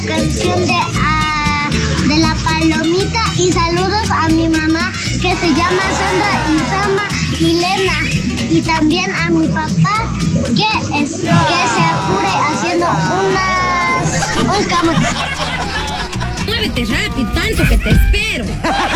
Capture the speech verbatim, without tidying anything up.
Canción de, ah, de la palomita y saludos a mi mamá que se llama Sandra y Sama Milena y también a mi papá que, es, que se apure haciendo unas, unos camotes. Muévete rápido, tanto que te espero.